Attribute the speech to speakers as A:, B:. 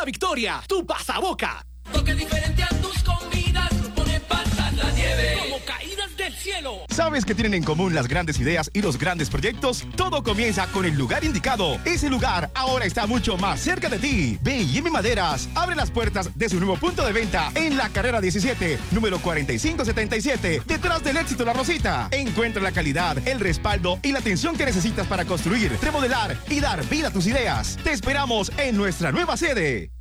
A: La Victoria, tu pasaboca.
B: Toque diferente a tus comidas, pone pasas la nieve.
A: Como caídas del cielo.
C: ¿Sabes qué tienen en común las grandes ideas y los grandes proyectos? Todo comienza con el lugar indicado. Ese lugar ahora está mucho más cerca de ti. B&M Maderas abre las puertas de su nuevo punto de venta en la carrera 17, número 4577, detrás del Éxito La Rosita. Encuentra la calidad, el respaldo y la atención que necesitas para construir, remodelar y dar vida a tus ideas. Te esperamos en nuestra nueva sede.